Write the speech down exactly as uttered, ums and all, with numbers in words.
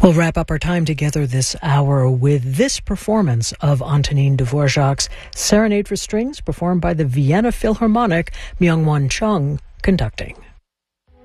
We'll wrap up our time together this hour with this performance of Antonin Dvorak's Serenade for Strings, performed by the Vienna Philharmonic, Myung-Whun Chung conducting.